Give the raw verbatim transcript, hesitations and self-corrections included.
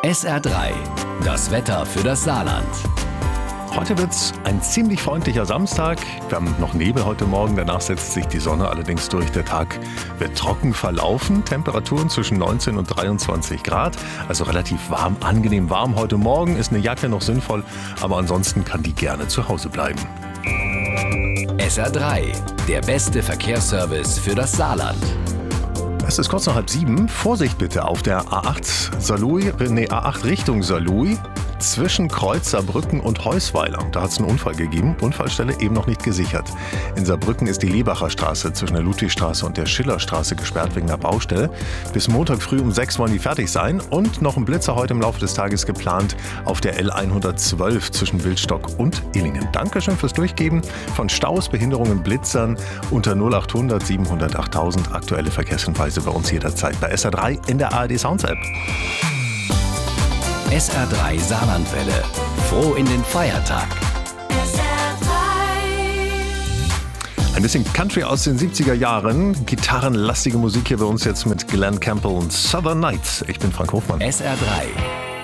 S R drei, das Wetter für das Saarland. Heute wird's ein ziemlich freundlicher Samstag. Wir haben noch Nebel heute Morgen, danach setzt sich die Sonne allerdings durch. Der Tag wird trocken verlaufen. Temperaturen zwischen neunzehn und dreiundzwanzig Grad, also relativ warm, angenehm warm heute Morgen. Ist eine Jacke noch sinnvoll, aber ansonsten kann die gerne zu Hause bleiben. S R drei, der beste Verkehrsservice für das Saarland. Es ist kurz nach halb sieben. Vorsicht bitte auf der A acht, Saarlouis, nee, A acht Richtung Saarlouis. Zwischen Kreuz Saarbrücken und Heusweiler. Da hat es einen Unfall gegeben. Unfallstelle eben noch nicht gesichert. In Saarbrücken ist die Lebacher Straße zwischen der Ludwigstraße und der Schillerstraße gesperrt wegen der Baustelle. Bis Montag früh um sechs wollen die fertig sein. Und noch ein Blitzer heute im Laufe des Tages geplant auf der L hundertzwölf zwischen Wildstock und Illingen. Dankeschön fürs Durchgeben von Staus, Behinderungen, Blitzern unter null achthundert siebenhundert achttausend. Aktuelle Verkehrshinweise bei uns jederzeit bei S R drei in der A R D Sounds App. S R drei Saarlandwelle. Froh in den Feiertag. S R drei. Ein bisschen Country aus den siebziger Jahren. Gitarrenlastige Musik hier bei uns jetzt mit Glenn Campbell und Southern Nights. Ich bin Frank Hofmann. S R drei.